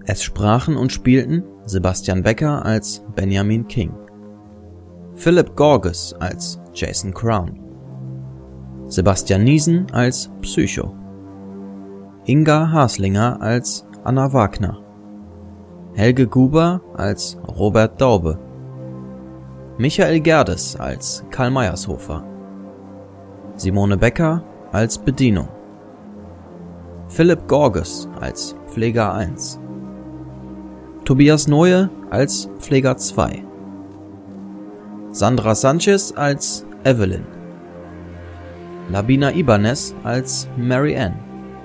Es sprachen und spielten Sebastian Becker als Benjamin King, Philip Gorges als Jason Crown, Sebastian Niesen als Psycho, Inga Haslinger als Anna Wagner, Helge Guber als Robert Daube, Michael Gerdes als Karl Meyershofer, Simone Becker als Bedienung, Philipp Gorges als Pfleger 1, Tobias Neue als Pfleger 2, Sandra Sanchez als Evelyn, Labina Ibanez als Mary Ann,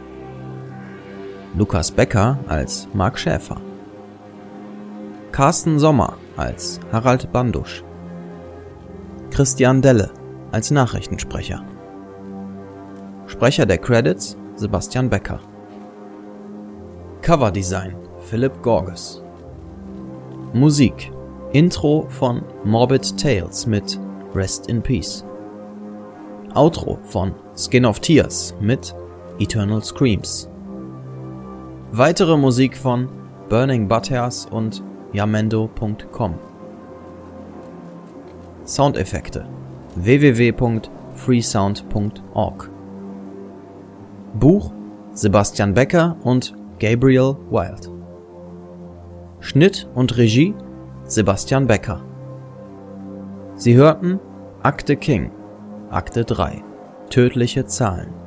Lukas Becker als Mark Schäfer, Carsten Sommer als Harald Bandusch, Christian Delle als Nachrichtensprecher. Sprecher der Credits Sebastian Becker. Coverdesign Philip Gorges. Musik Intro von Morbid Tales mit Rest in Peace. Outro von Skin of Tears mit Eternal Screams. Weitere Musik von Burning Butters und Yamendo.com. Soundeffekte www.freesound.org. Buch Sebastian Becker und Gabriel Wild. Schnitt und Regie Sebastian Becker. Sie hörten Akte King, Akte 3, Tödliche Zahlen.